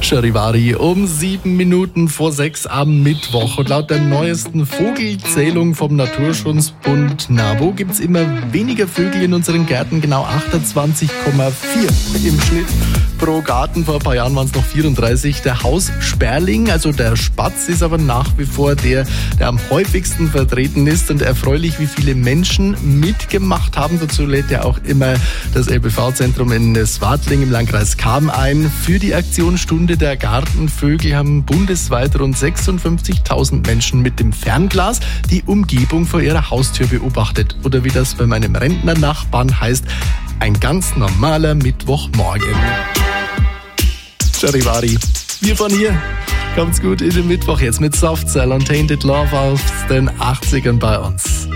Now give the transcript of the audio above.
Charivari um 7 Minuten vor 6 am Mittwoch. Und laut der neuesten Vogelzählung vom Naturschutzbund NABU gibt es immer weniger Vögel in unseren Gärten, genau 28,4 im Schnitt pro Garten. Vor ein paar Jahren waren es noch 34. Der Haussperling, also der Spatz, ist aber nach wie vor der am häufigsten vertreten ist. Und erfreulich, wie viele Menschen mitgemacht haben. Dazu lädt ja auch immer das LBV-Zentrum in Swartling im Landkreis Cham ein. Für die Aktion Stunde der Gartenvögel haben bundesweit rund 56.000 Menschen mit dem Fernglas die Umgebung vor ihrer Haustür beobachtet. Oder wie das bei meinem Rentnernachbarn heißt, ein ganz normaler Mittwochmorgen. Charivari, wir von hier. Kommt's gut in den Mittwoch jetzt mit Soft Cell und Tainted Love aus den 80ern bei uns.